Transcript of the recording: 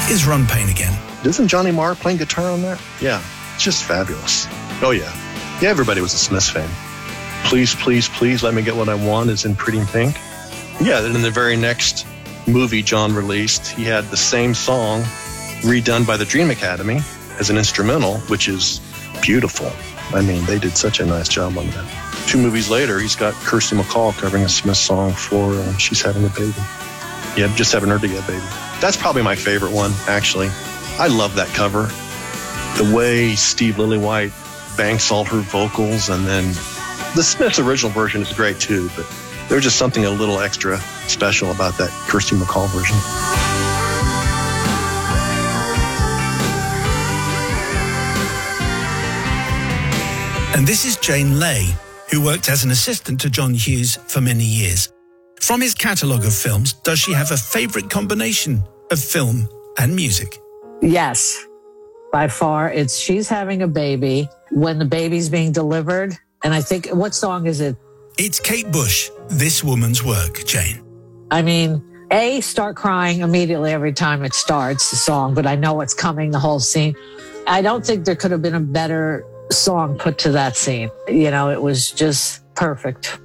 Here's Ron Payne again. Isn't Johnny Marr playing guitar on that? Yeah, it's just fabulous. Oh, yeah. Yeah, everybody was a Smiths fan. Please, Please, Please Let Me Get What I Want is in Pretty in Pink. Yeah, then in the very next movie John released, he had the same song redone by the Dream Academy as an instrumental, which is beautiful. I mean, they did such a nice job on that. 2 movies later, he's got Kirsty MacColl covering a Smith song for She's Having a Baby. Yeah, Just Haven't Heard It Yet, Baby. That's probably my favorite one, actually. I love that cover. The way Steve Lillywhite banks all her vocals, and then the Smiths' original version is great too, but there's just something a little extra special about that Kirsty MacColl version. And this is Jane Lay, who worked as an assistant to John Hughes for many years. From his catalogue of films, does she have a favourite combination of film and music? Yes, by far. It's She's Having a Baby, when the baby's being delivered. And I think, what song is it? It's Kate Bush, This Woman's Work, Jane. I mean, start crying immediately every time it starts, the song, but I know what's coming, the whole scene. I don't think there could have been a better song put to that scene. You know, it was just perfect.